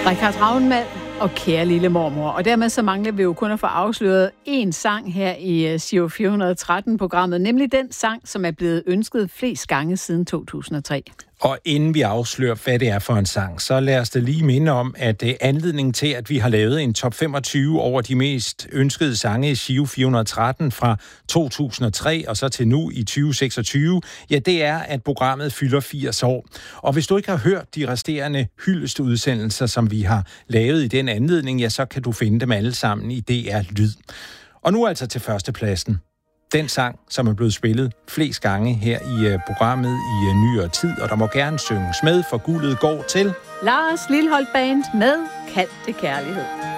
Richard Ravnvald og Kære lille mormor. Og dermed så mangler vi jo kun at få afsløret én sang her i Giro 413-programmet, nemlig den sang, som er blevet ønsket flest gange siden 2003. Og inden vi afslører, hvad det er for en sang, så lad os da lige minde om, at anledningen til, at vi har lavet en top 25 over de mest ønskede sange i Giro 413 fra 2003 og så til nu i 2026, ja, det er, at programmet fylder 80 år. Og hvis du ikke har hørt de resterende hyldestudsendelser, som vi har lavet i den anledning, ja, så kan du finde dem alle sammen i DR Lyd. Og nu altså til førstepladsen. Den sang, som er blevet spillet flest gange her i programmet i nyere tid, og der må gerne synges med, for guldet går til Lars Lilholt Band med Kald det kærlighed.